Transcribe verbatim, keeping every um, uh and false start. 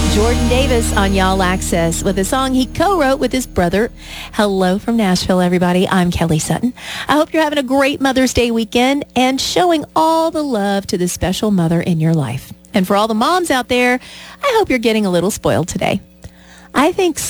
Jordan Davis on Y'all Access with a song he co-wrote with his brother. Hello from Nashville, everybody. I'm Kelly Sutton. I hope you're having a great Mother's Day weekend and showing all the love to the special mother in your life. And for all the moms out there, I hope you're getting a little spoiled today. I think